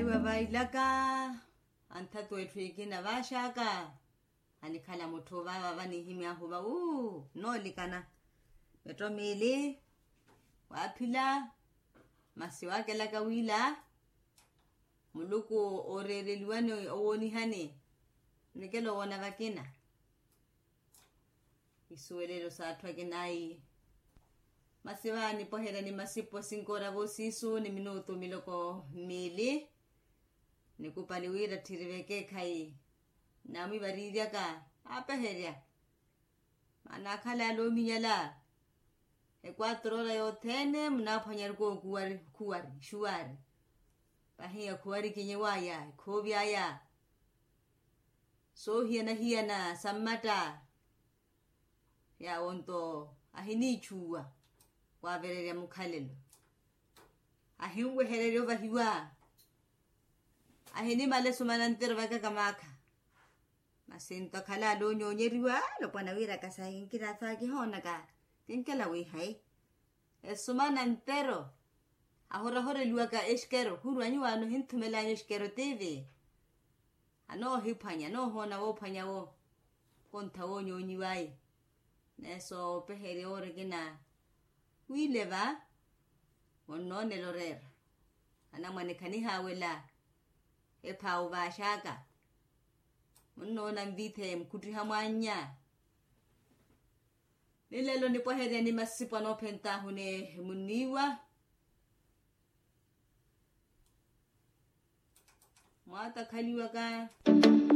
Aiwa bailaka antatu etwikina bashaka anikhala muthu baba banihimya huba no likana betomili waphila masiwake laka wila muluku orereliwane owoni hane nikelo wona bakina isuwelelo sathwa kinai masiwani pohera ni masipo sinkora bosisu ni minuto miloko mili nikupaliwira thiriveke khai nami bariryaka apeherya manakhala lo minyala e 4 horas yo thene mnaphanyar ko kuwari shuari pahiya kuwari kinyewaya khobyaya so hiya na sammata ya onto ahini chuwa wabererya mukhalelo ahingwe hereryo bahiwa ahini male sumanantero baka kamaka masinto khala lo nyonyeriwa lo panawira kasayin kirasa ki honaka tinkela we hai esumanantero ahora luaka eskero huruanyu wano hintumela eskero tv ano hipanya no hona wo phanya wo konta wo nyonyiwai neso pehere oregina wileva wonone lorera anamane kaniha wela ephawo bashaka munona mvithe mkutiha mwanya nilelo nipoherya ni masipo no phenta hune muniwa mwata khaliwa ka